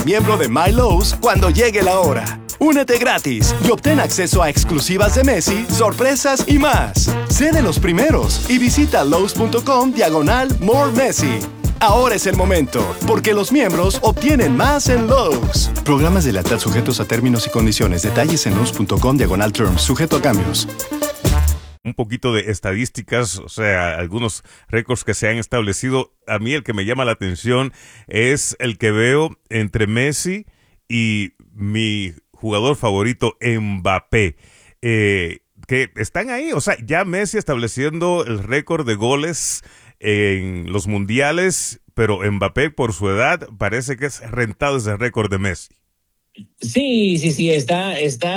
miembro de My Lowe's cuando llegue la hora. Únete gratis y obtén acceso a exclusivas de Messi, sorpresas y más. Sé de los primeros y visita Lowe's.com/More Messi. Ahora es el momento, porque los miembros obtienen más en Lowe's. Programas de lealtad sujetos a términos y condiciones. Detalles en Lowe's.com/terms, sujeto a cambios. Un poquito de estadísticas, o sea, algunos récords que se han establecido. A mí el que me llama la atención es el que veo entre Messi y mi jugador favorito, Mbappé, que están ahí. O sea, ya Messi estableciendo el récord de goles en los mundiales, pero Mbappé por su edad parece que es rentado ese récord de Messi. Sí, está,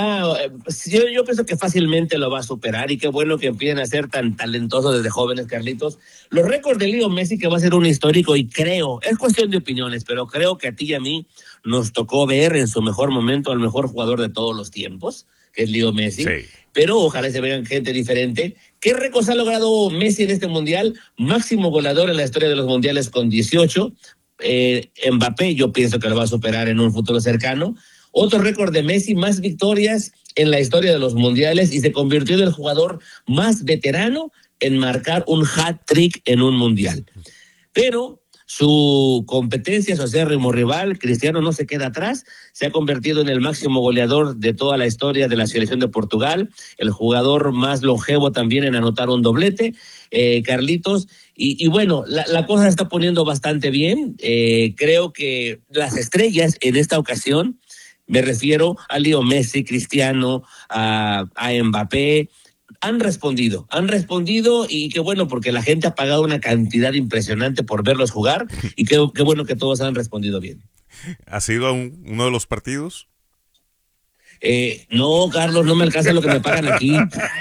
yo pienso que fácilmente lo va a superar y qué bueno que empiecen a ser tan talentosos desde jóvenes, Carlitos. Los récords de Leo Messi, que va a ser un histórico, y creo, es cuestión de opiniones, pero creo que a ti y a mí nos tocó ver en su mejor momento al mejor jugador de todos los tiempos, que es Leo Messi. Sí. Pero ojalá se vean gente diferente. ¿Qué récords ha logrado Messi en este mundial? Máximo goleador en la historia de los mundiales con 18. Mbappé yo pienso que lo va a superar en un futuro cercano. Otro récord de Messi, más victorias en la historia de los mundiales, y se convirtió en el jugador más veterano en marcar un hat-trick en un mundial. Pero su competencia, su acérrimo rival, Cristiano, no se queda atrás. Se ha convertido en el máximo goleador de toda la historia de la selección de Portugal, el jugador más longevo también en anotar un doblete, Carlitos. Y bueno, la cosa se está poniendo bastante bien. Creo que las estrellas en esta ocasión, me refiero a Leo Messi, Cristiano, a Mbappé, han respondido y qué bueno, porque la gente ha pagado una cantidad impresionante por verlos jugar, y qué bueno que todos han respondido bien. ¿Ha sido uno de los partidos? No, Carlos, no me alcanza lo que me pagan aquí.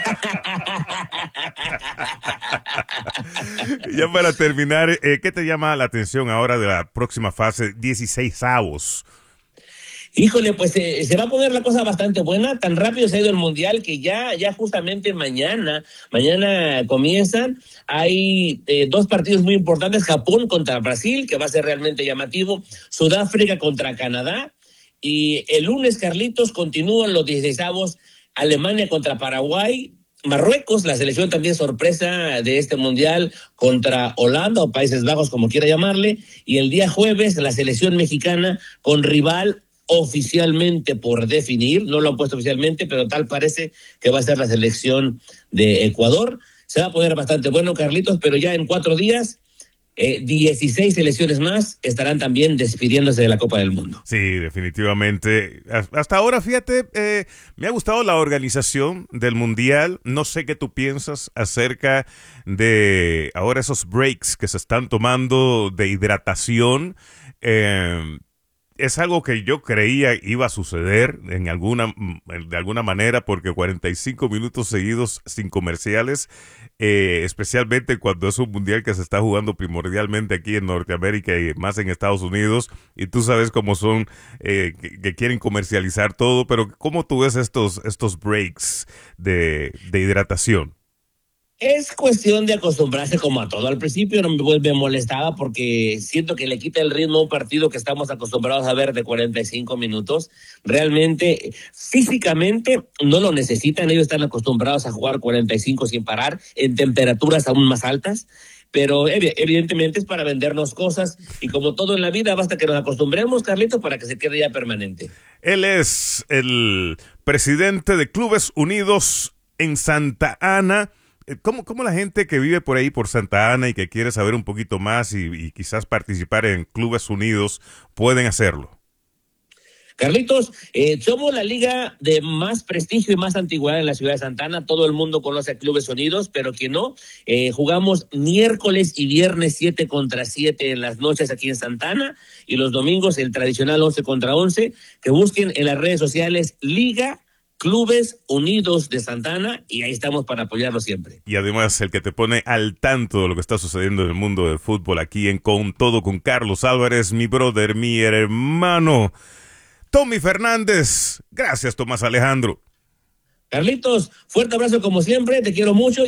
Ya para terminar, ¿qué te llama la atención ahora de la próxima fase, 16avos? Híjole, pues se va a poner la cosa bastante buena. Tan rápido se ha ido el mundial que ya justamente mañana comienzan. Hay dos partidos muy importantes: Japón contra Brasil, que va a ser realmente llamativo; Sudáfrica contra Canadá. Y el lunes, Carlitos, continúan los 16avos: Alemania contra Paraguay, Marruecos, la selección también sorpresa de este mundial, contra Holanda o Países Bajos, como quiera llamarle. Y el día jueves, la selección mexicana con rival oficialmente por definir, no lo han puesto oficialmente, pero tal parece que va a ser la selección de Ecuador. Se va a poner bastante bueno, Carlitos, pero ya en 4 días 16 selecciones más estarán también despidiéndose de la Copa del Mundo. Sí, definitivamente. Hasta ahora, fíjate, me ha gustado la organización del Mundial. No sé qué tú piensas acerca de ahora esos breaks que se están tomando de hidratación. Es algo que yo creía iba a suceder de alguna manera, porque 45 minutos seguidos sin comerciales, especialmente cuando es un mundial que se está jugando primordialmente aquí en Norteamérica y más en Estados Unidos, y tú sabes cómo son, que quieren comercializar todo. Pero ¿cómo tú ves estos breaks de hidratación? Es cuestión de acostumbrarse, como a todo. Al principio me molestaba porque siento que le quita el ritmo a un partido que estamos acostumbrados a ver de 45 minutos. Realmente, físicamente, no lo necesitan. Ellos están acostumbrados a jugar 45 sin parar, en temperaturas aún más altas. Pero evidentemente es para vendernos cosas, y como todo en la vida, basta que nos acostumbremos, Carlitos, para que se quede ya permanente. Él es el presidente de Clubes Unidos en Santa Ana. ¿Cómo la gente que vive por ahí, por Santa Ana, y que quiere saber un poquito más y quizás participar en Clubes Unidos, pueden hacerlo? Carlitos, somos la liga de más prestigio y más antigüedad en la ciudad de Santa Ana. Todo el mundo conoce a Clubes Unidos, pero quien no, jugamos miércoles y viernes 7 contra 7 en las noches aquí en Santa Ana, y los domingos el tradicional 11 contra 11. Que busquen en las redes sociales Liga Clubes Unidos de Santa Ana, y ahí estamos para apoyarlo siempre. Y además el que te pone al tanto de lo que está sucediendo en el mundo del fútbol aquí en Con Todo con Carlos Álvarez, mi brother, mi hermano, Tommy Fernández. Gracias, Tomás Alejandro. Carlitos, fuerte abrazo como siempre, te quiero mucho.